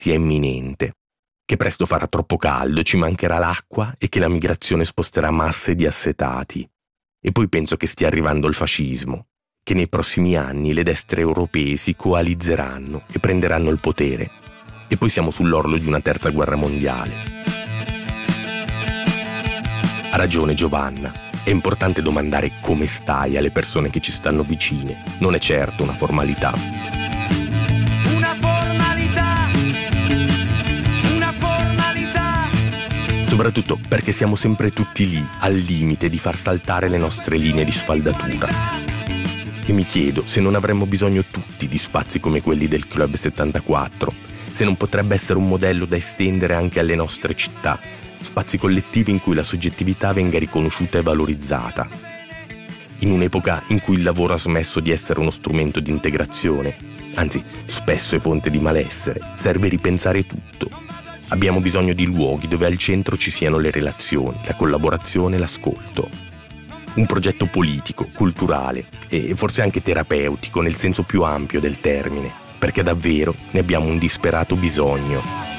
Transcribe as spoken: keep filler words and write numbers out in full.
sia imminente, che presto farà troppo caldo, ci mancherà l'acqua e che la migrazione sposterà masse di assetati. E poi penso che stia arrivando il fascismo, che nei prossimi anni le destre europee si coalizzeranno e prenderanno il potere. E poi siamo sull'orlo di una terza guerra mondiale. Ha ragione Giovanna, è importante domandare come stai alle persone che ci stanno vicine, non è certo una formalità. Una formalità, una formalità. Soprattutto perché siamo sempre tutti lì, al limite di far saltare le nostre linee di sfaldatura. E mi chiedo se non avremmo bisogno tutti di spazi come quelli del Club settantaquattro, se non potrebbe essere un modello da estendere anche alle nostre città, spazi collettivi in cui la soggettività venga riconosciuta e valorizzata. In un'epoca in cui il lavoro ha smesso di essere uno strumento di integrazione, anzi spesso è fonte di malessere, serve ripensare tutto. Abbiamo bisogno di luoghi dove al centro ci siano le relazioni, la collaborazione e l'ascolto. Un progetto politico, culturale e forse anche terapeutico nel senso più ampio del termine, perché davvero ne abbiamo un disperato bisogno.